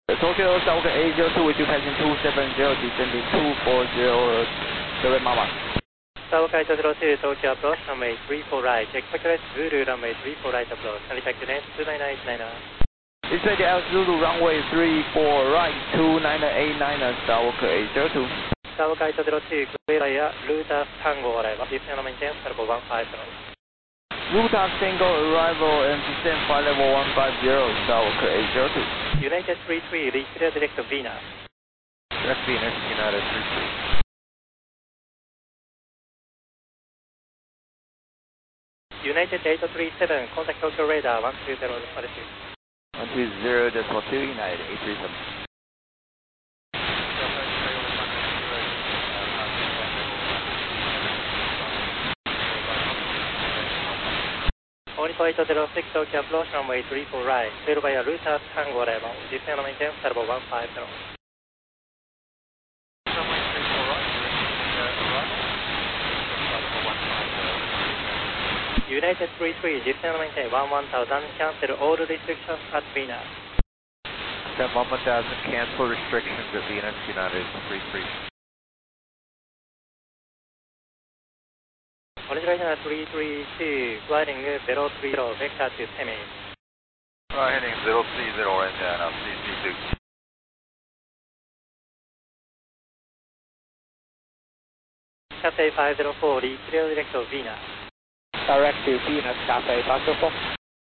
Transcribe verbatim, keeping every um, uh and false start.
Tokyo Southwalker eight zero two with you passing two seven zero, descending two four zero, Survey Mama. Southwalker eight zero two, Tokyo approach, runway three four right, expect rest, Zulu, runway three four right approach, contact unit two nine eight nine. Expect L Zulu, runway three four right, two nine eight nine, Southwalker eight zero two. Southwalker eight zero two, clear via Ruta Tango arrival, descend on maintain, level one five zero. Ruta Tango arrival and descend flight level one five zero, Southwalker eight zero two. United three three, clear direct Venus. Direct Venus, United three three. United eight three seven, contact Tokyo radar one two zero, altitude. one two zero, decimal two, United eight three seven. Oniko eight zero six, Tokyo approach, runway three four right, clear via Ruta Tango arrival, descend on maintain, level one five zero. Runway three four right, arrival. United three three, descend on maintain one one thousand, cancel all restrictions at Venus. Step one one thousand, cancel restrictions at Venus, United three three. Original three three two, gliding zero three zero, vector to semi. Uh, heading zero three zero right there, now C C two. Cathay five zero four, clear direct to Venus. Direct to Venus, Cathay five zero four.